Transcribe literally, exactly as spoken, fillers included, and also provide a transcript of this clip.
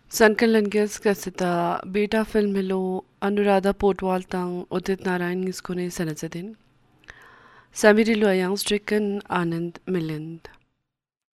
Sankan Langes kasita beta film hilo Anuradha Potwal tang Udit Narayan ngiskune sanatsadin. Samirilo ayang stricken Anand Milind.